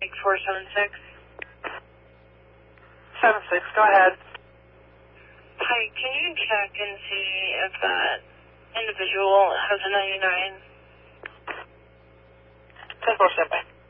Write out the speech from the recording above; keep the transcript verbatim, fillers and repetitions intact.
four seven six. seven six, go ahead. Hi, can you check and see if that individual has a ninety-nine? ten four, stand by.